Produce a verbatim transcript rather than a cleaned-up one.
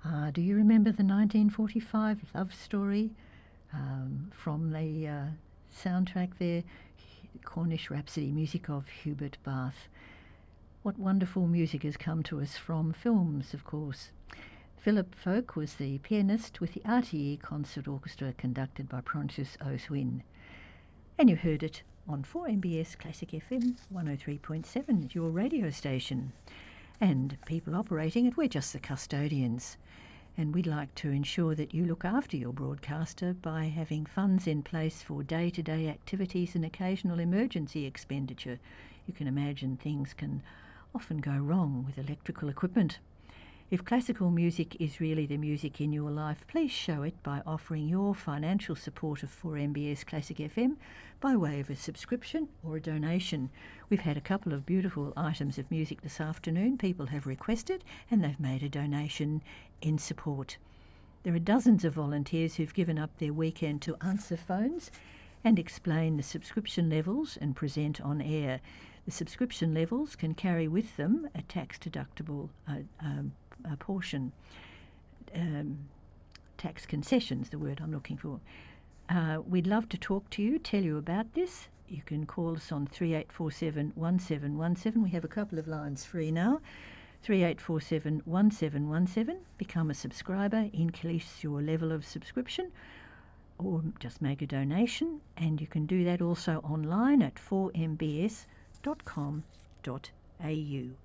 Uh, do you remember the nineteen forty-five love story um, from the uh, soundtrack there, Cornish Rhapsody, music of Hubert Bath? What wonderful music has come to us from films, of course. Philip Folk was the pianist with the R T E Concert Orchestra conducted by Pontius O'Swin. And you heard it on four M B S Classic F M one oh three point seven, your radio station. And people operating it, we're just the custodians. And we'd like to ensure that you look after your broadcaster by having funds in place for day-to-day activities and occasional emergency expenditure. You can imagine things can often go wrong with electrical equipment. If classical music is really the music in your life, please show it by offering your financial support of four M B S Classic F M by way of a subscription or a donation. We've had a couple of beautiful items of music this afternoon. People have requested and they've made a donation in support. There are dozens of volunteers who've given up their weekend to answer phones and explain the subscription levels and present on air. The subscription levels can carry with them a tax-deductible uh, um, a portion, um, tax concessions, the word I'm looking for. Uh, we'd love to talk to you, tell you about this. You can call us on three eight four seven, one seven one seven. We have a couple of lines free now. three eight four seven, one seven one seven. Become a subscriber, increase your level of subscription, or just make a donation. And you can do that also online at four m b s dot com dot a u.